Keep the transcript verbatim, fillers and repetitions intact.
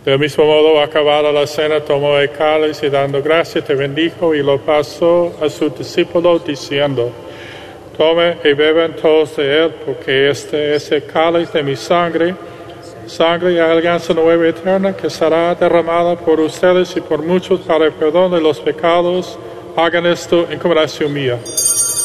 Del mismo modo, acabada la cena, tomó el cáliz y dando gracias te bendijo y lo pasó a sus discípulos diciendo: Tomen y beban todos de él, porque este es el cáliz de mi sangre, sangre y alianza nueva y eterna, que será derramada por ustedes y por muchos para el perdón de los pecados. Hagan esto en conmemoración mía.